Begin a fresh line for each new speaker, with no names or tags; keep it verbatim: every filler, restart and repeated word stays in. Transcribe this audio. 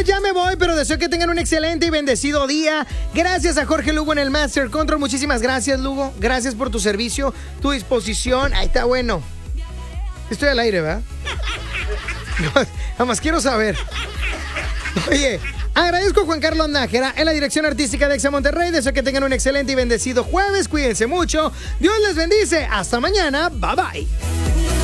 ya me voy, pero deseo que tengan un excelente y bendecido día. Gracias a Jorge Lugo en el Master Control. Muchísimas gracias, Lugo. Gracias por tu servicio, tu disposición. Ahí está bueno. Estoy al aire, ¿verdad? Nada más quiero saber. Oye, agradezco a Juan Carlos Nájera en la dirección artística de Exa Monterrey. Deseo que tengan un excelente y bendecido jueves. Cuídense mucho. Dios les bendice. Hasta mañana. Bye bye.